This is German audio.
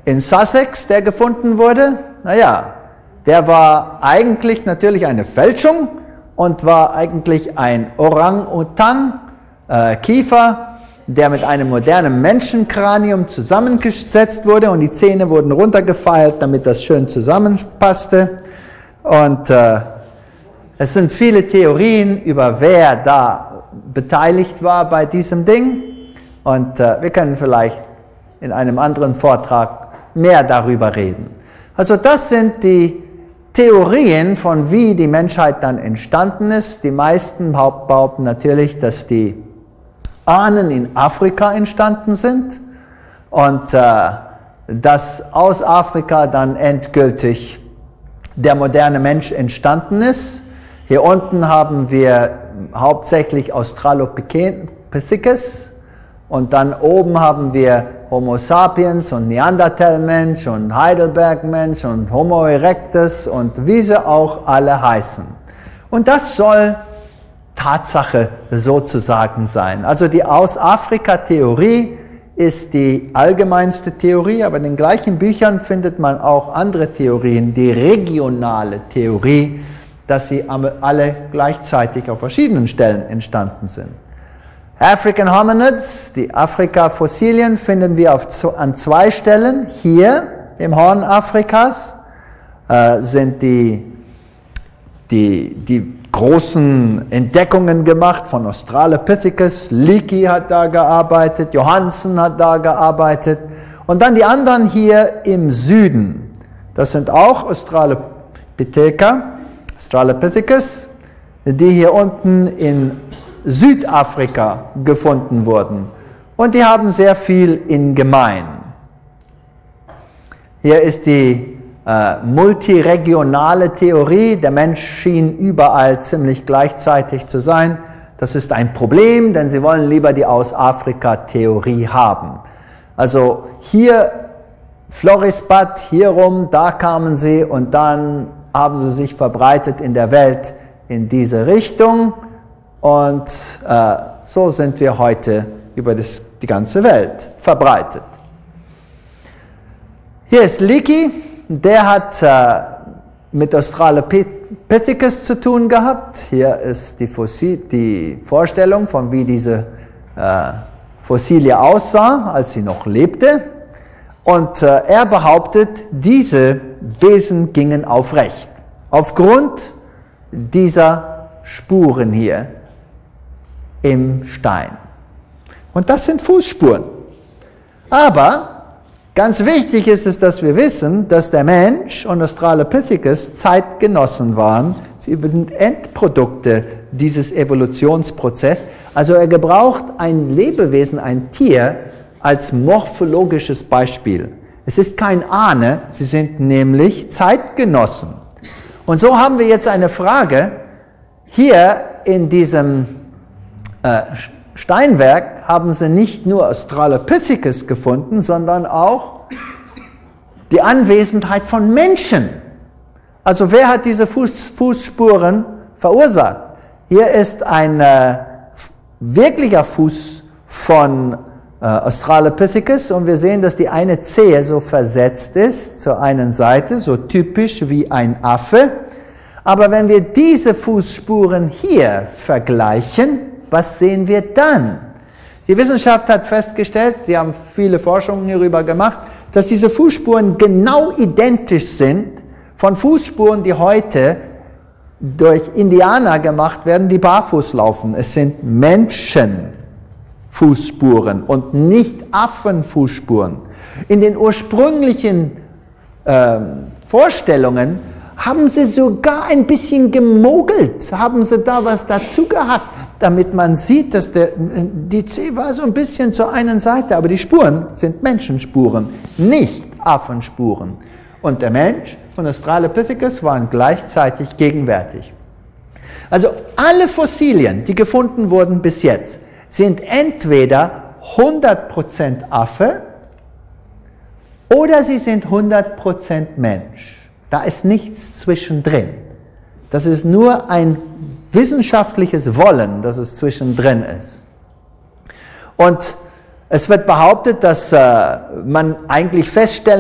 in Sussex, der gefunden wurde, naja, der war eigentlich natürlich eine Fälschung und war eigentlich ein Orang-Utan, Kiefer, der mit einem modernen Menschenkranium zusammengesetzt wurde und die Zähne wurden runtergefeilt, damit das schön zusammenpasste. Und es sind viele Theorien über wer da beteiligt war bei diesem Ding. Und wir können vielleicht in einem anderen Vortrag mehr darüber reden. Also das sind die Theorien von wie die Menschheit dann entstanden ist. Die meisten behaupten natürlich, dass die Ahnen in Afrika entstanden sind und dass aus Afrika dann endgültig der moderne Mensch entstanden ist. Hier unten haben wir hauptsächlich Australopithecus und dann oben haben wir Homo sapiens und Neanderthal-Mensch und Heidelberg-Mensch und Homo erectus und wie sie auch alle heißen. Und das soll Tatsache sozusagen sein. Also die Aus-Afrika-Theorie ist die allgemeinste Theorie, aber in den gleichen Büchern findet man auch andere Theorien, die regionale Theorie, dass sie alle gleichzeitig auf verschiedenen Stellen entstanden sind. African Hominids, die Afrika-Fossilien, finden wir an zwei Stellen. Hier im Horn Afrikas sind die großen Entdeckungen gemacht von Australopithecus. Leakey hat da gearbeitet, Johansen hat da gearbeitet. Und dann die anderen hier im Süden. Das sind auch Australopithecus, die hier unten in Südafrika gefunden wurden. Und die haben sehr viel in gemein. Hier ist die multiregionale Theorie. Der Mensch schien überall ziemlich gleichzeitig zu sein. Das ist ein Problem, denn sie wollen lieber die Aus-Afrika-Theorie haben. Also hier Florisbad, hier rum, da kamen sie und dann haben sie sich verbreitet in der Welt in diese Richtung. Und so sind wir heute über die ganze Welt verbreitet. Hier ist Leakey, der hat mit Australopithecus zu tun gehabt. Hier ist die Vorstellung von wie diese Fossilie aussah, als sie noch lebte. Und er behauptet, diese Wesen gingen aufrecht, aufgrund dieser Spuren hier im Stein. Und das sind Fußspuren. Aber ganz wichtig ist es, dass wir wissen, dass der Mensch und Australopithecus Zeitgenossen waren. Sie sind Endprodukte dieses Evolutionsprozesses. Also er gebraucht ein Lebewesen, ein Tier, als morphologisches Beispiel. Es ist kein Ahne, sie sind nämlich Zeitgenossen. Und so haben wir jetzt eine Frage. Hier in diesem Steinwerk haben sie nicht nur Australopithecus gefunden, sondern auch die Anwesenheit von Menschen. Also wer hat diese Fußspuren verursacht? Hier ist ein wirklicher Fuß von Australopithecus und wir sehen, dass die eine Zehe so versetzt ist zur einen Seite, so typisch wie ein Affe. Aber wenn wir diese Fußspuren hier vergleichen, was sehen wir dann? Die Wissenschaft hat festgestellt, sie haben viele Forschungen hierüber gemacht, dass diese Fußspuren genau identisch sind von Fußspuren, die heute durch Indianer gemacht werden, die barfuß laufen. Es sind Menschenfußspuren und nicht Affenfußspuren. In den ursprünglichen Vorstellungen haben sie sogar ein bisschen gemogelt, haben sie da was dazu gehabt, damit man sieht, dass die Zehe war so ein bisschen zur einen Seite, aber die Spuren sind Menschenspuren, nicht Affenspuren. Und der Mensch und Australopithecus waren gleichzeitig gegenwärtig. Also alle Fossilien, die gefunden wurden bis jetzt, sind entweder 100% Affe oder sie sind 100% Mensch. Da ist nichts zwischendrin. Das ist nur ein wissenschaftliches Wollen, dass es zwischendrin ist. Und es wird behauptet, dass man eigentlich feststellen